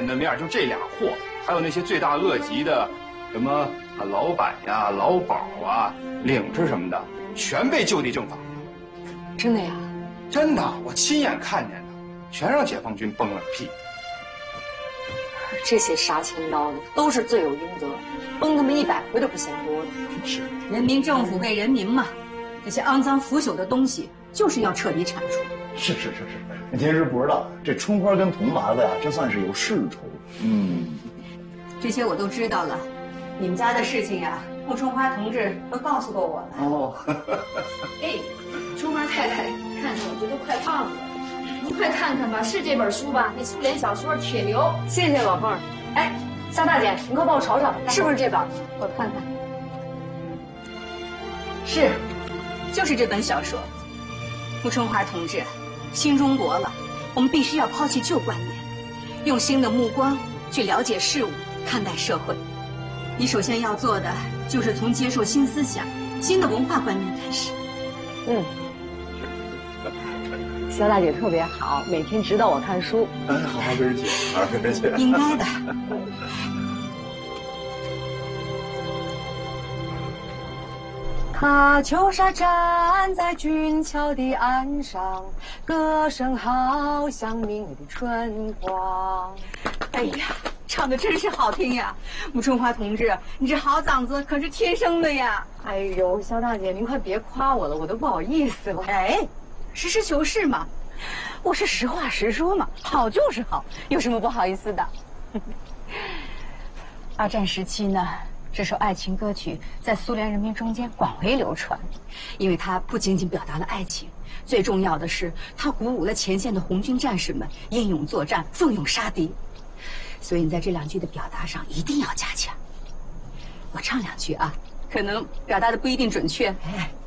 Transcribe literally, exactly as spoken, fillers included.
的面就这俩货，还有那些罪大恶极的，什么啊老板呀、老鸨啊、领着什么的，全被就地正法。 真的呀？ 真的，我亲眼看见的，全让解放军崩了屁。 这些杀千刀的都是罪有应得，崩他们一百回都不嫌多的。 是， 人民政府为人民嘛，这些肮脏腐朽的东西就是要彻底铲除。 是是是是，你其实不知道，这春花跟铜麻子呀，这算是有世仇。嗯， 这些我都知道了。你们家的事情呀，穆春花同志都告诉过我了。 哦， 哎，春花太太，看着我这都快忘了。您快看看吧，是这本书吧？那苏联小说《铁流》。 谢谢老凤儿。哎，肖大姐，您快帮我瞅瞅，是不是这本？我看看。 是，就是这本小说。穆春花同志，新中国了，我们必须要抛弃旧观念，用新的目光去了解事物，看待社会。你首先要做的就是从接受新思想、新的文化观念开始。 嗯。肖大姐特别好，每天指导我看书。 嗯，好好跟人姐，好好跟人姐。 应该的。 他就是站在俊俏的岸上，歌声好像明媚的春光。 哎呀，唱的真是好听呀！穆春花同志，你这好嗓子可是天生的呀！ 哎呦，肖大姐，您快别夸我了，我都不好意思了。 哎，实事求是嘛， 我是实话实说嘛，好就是好，有什么不好意思的？ 二战时期呢，这首爱情歌曲在苏联人民中间广为流传，因为它不仅仅表达了爱情，最重要的是它鼓舞了前线的红军战士们英勇作战、奋勇杀敌。所以你在这两句的表达上一定要加强。我唱两句啊，可能表达的不一定准确。 哎，